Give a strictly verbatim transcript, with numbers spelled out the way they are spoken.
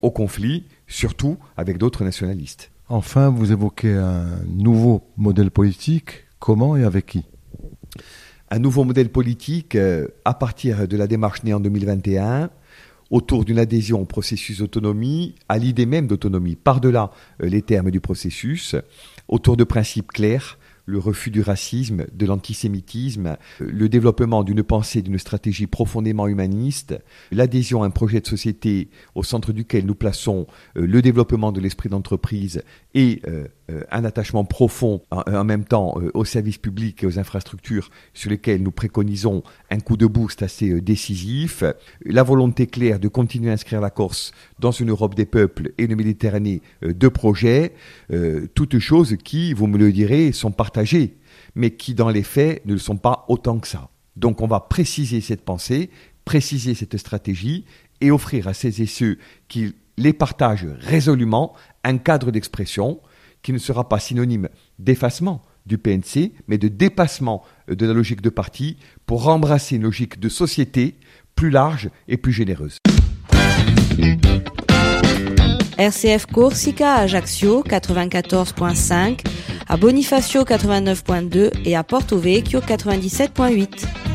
au conflit, surtout avec d'autres nationalistes. Enfin, vous évoquez un nouveau modèle politique. Comment et avec qui ? Un nouveau modèle politique euh, à partir de la démarche née en deux mille vingt et un, autour d'une adhésion au processus d'autonomie, à l'idée même d'autonomie, par-delà euh, les termes du processus, autour de principes clairs, le refus du racisme, de l'antisémitisme, le développement d'une pensée, d'une stratégie profondément humaniste, l'adhésion à un projet de société au centre duquel nous plaçons euh, le développement de l'esprit d'entreprise et euh, euh, un attachement profond en, en même temps euh, aux services publics et aux infrastructures sur lesquels nous préconisons un coup de boost assez euh, décisif, la volonté claire de continuer à inscrire la Corse dans une Europe des peuples et une Méditerranée euh, de projets, euh, toutes choses qui, vous me le direz, sont partagées, mais qui dans les faits ne le sont pas autant que ça. Donc on va préciser cette pensée, préciser cette stratégie et offrir à celles et ceux qui les partagent résolument un cadre d'expression qui ne sera pas synonyme d'effacement du P N C, mais de dépassement de la logique de parti pour embrasser une logique de société plus large et plus généreuse. R C F Corsica à Ajaccio quatre-vingt-quatorze virgule cinq, à Bonifacio quatre-vingt-neuf virgule deux et à Porto Vecchio quatre-vingt-dix-sept virgule huit.